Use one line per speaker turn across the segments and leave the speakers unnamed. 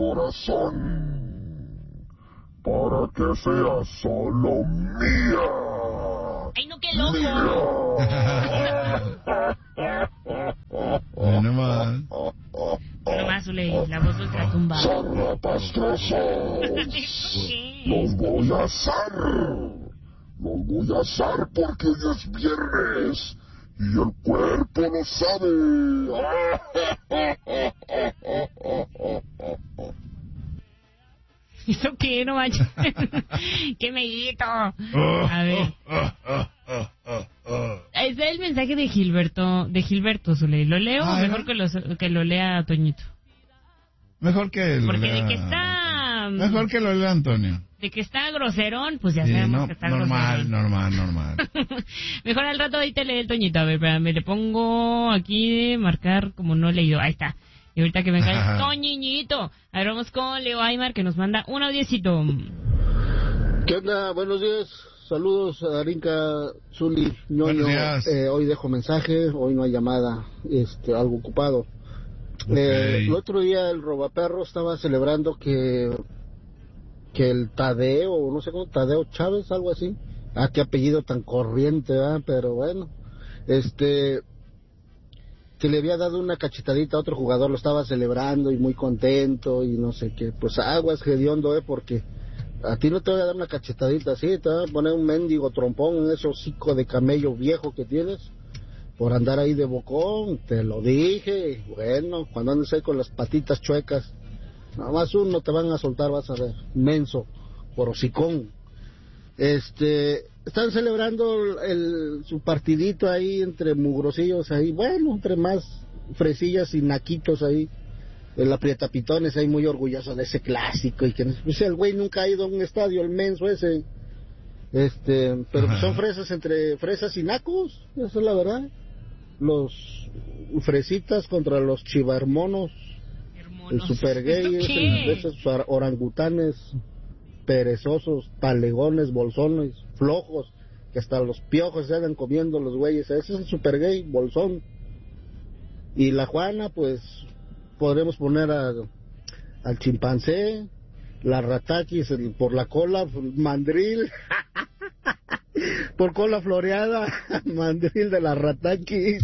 corazón, para que sea solo mía.
¡Ay, no, qué loco!
No más.
No más, Zule, la voz ultratumba.
Zarrapastrosos. Los voy a asar. Los voy a asar porque hoy es viernes. Y el cuerpo lo sabe.
¿Eso qué? No manches. ¡Qué medito! A ver. Es el mensaje de Gilberto, Zule. ¿Lo leo o mejor que lo lea Toñito?
Mejor que lo
Porque
lea...
de que está...
Mejor que lo lea Antonio.
De que está groserón, pues ya
Sí,
sabemos
no,
que está
normal.
Mejor al rato ahí te lee el Toñito. A ver, espérame, le pongo aquí marcar como no he leído. Ahí está. Y ahorita que venga el Toñiñito. A ver, vamos con Leo Aymar que nos manda un audiecito.
¿Qué onda? Buenos días. Saludos a Arinka, Zuli, Ñoño. Hoy dejo mensaje, hoy no hay llamada, algo ocupado.
Okay.
El otro día el Robaperro estaba celebrando que el Tadeo, no sé cómo, Tadeo Chávez, algo así. Qué apellido tan corriente, ¿verdad? Pero bueno, que le había dado una cachetadita a otro jugador, lo estaba celebrando y muy contento y no sé qué. Pues aguas, hediondo, porque a ti no te voy a dar una cachetadita así, te voy a poner un mendigo trompón en ese hocico de camello viejo que tienes por andar ahí de bocón, te lo dije. Bueno, cuando andes ahí con las patitas chuecas, nada más uno te van a soltar, vas a ver, menso, por hocicón. Están celebrando su partidito ahí entre mugrosillos ahí, bueno, entre más fresillas y naquitos ahí, el aprietapitones ahí muy orgulloso de ese clásico, y que pues el güey nunca ha ido a un estadio, el menso ese, pero pues son fresas entre fresas y nacos, esa es la verdad. Los fresitas contra los chivarmonos, el super gay, esos orangutanes perezosos, talegones, bolsones, flojos, que hasta los piojos se andan comiendo los güeyes. Ese es el super gay, bolsón. Y la Juana, pues podremos poner al chimpancé, la rataquis por la cola, mandril por cola floreada, mandril de la rataquis.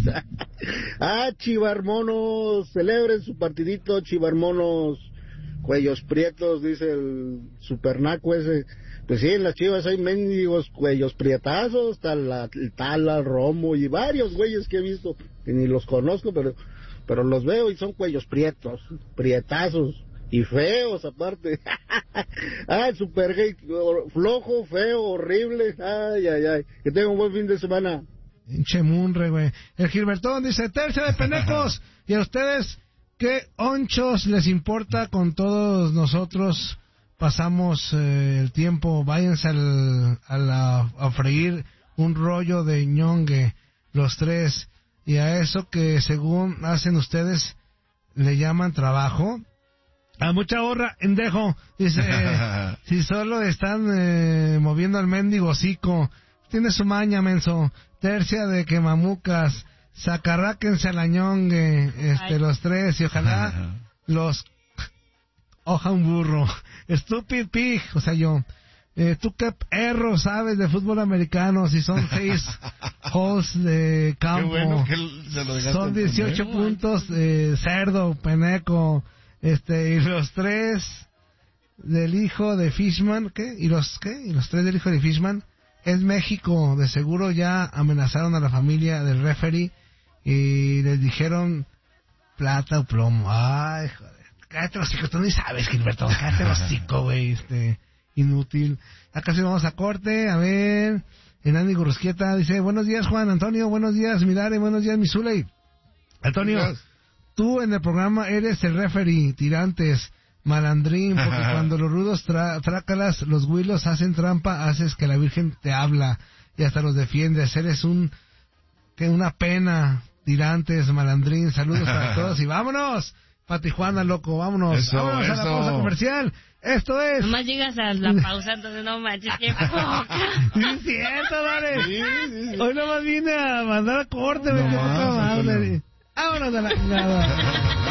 Chivarmonos, celebren su partidito, chivarmonos, cuellos prietos, dice el supernaco ese. Pues sí, en las Chivas hay mendigos cuellos prietazos, Tala, Romo y varios güeyes que he visto, que ni los conozco, pero los veo y son cuellos prietos, prietazos y feos aparte. Super gay, flojo, feo, horrible. Ay. Que tengan un buen fin de semana.
Pinche munre, güey. El Gilbertón dice, tercia de penecos. Y a ustedes, ¿qué onchos les importa? Con todos nosotros pasamos el tiempo. Váyanse a freír un rollo de ñongue, los tres. Y a eso que según hacen ustedes, le llaman trabajo. A mucha horra, endejo. Dice, si solo están moviendo al mendigo hocico. Tiene su maña, menso. Tercia de quemamucas. Sacarráquense a la ñongue, los tres, y ojalá los oja un burro. Stupid pig, o sea yo. ¿Tú qué perro sabes de fútbol americano? Si son 6 holes de campo. Qué bueno que son 18 puntos, cerdo, peneco. Y los 3 del hijo de Fishman, ¿qué? ¿Y los 3 del hijo de Fishman? Es México, de seguro ya amenazaron a la familia del referee y les dijeron plata o plomo. Ay, joder, cállate los hocico, tú ni sabes, Gilberto, cállate los hocico, güey, inútil. Acá sí vamos a corte, a ver, Enani Gurrusquieta dice, buenos días Juan Antonio, buenos días Midare, buenos días Misuley. Antonio, tú en el programa eres el referee, tirantes, malandrín, porque cuando los rudos trácalas, los huilos hacen trampa, haces que la Virgen te habla y hasta los defiendes. Eres una pena, tirantes, malandrín. Saludos para todos y vámonos pa' Tijuana, loco, vámonos. Vámonos a la pausa comercial. Esto es...
Nomás llegas a la pausa, entonces no manches, qué poca.
Sí, es cierto, dale. Sí. Hoy nomás vine a mandar a corte, no, poca madre. Vámonos a la...